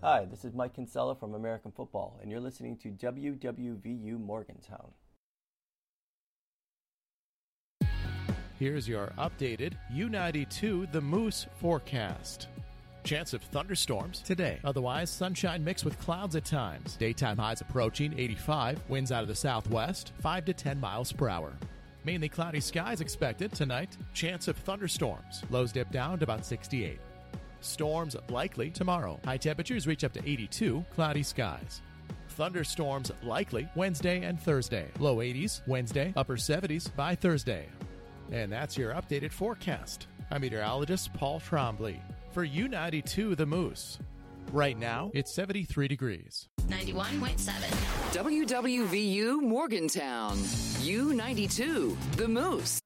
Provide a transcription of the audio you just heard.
Hi, this is Mike Kinsella from American Football, and you're listening to WWVU Morgantown. Here's your updated U92 The Moose forecast. Chance of thunderstorms today. Otherwise, sunshine mixed with clouds at times. Daytime highs approaching 85. Winds out of the southwest, 5 to 10 miles per hour. Mainly cloudy skies expected tonight. Chance of thunderstorms. Lows dip down to about 68. Storms likely tomorrow. High temperatures reach up to 82. Cloudy skies. Thunderstorms likely Wednesday and Thursday. Low 80s Wednesday, upper 70s by Thursday. And that's your updated forecast. I'm meteorologist Paul Trombley for U92 The Moose. Right now, it's 73 degrees. 91.7. WWVU Morgantown. U92 The Moose.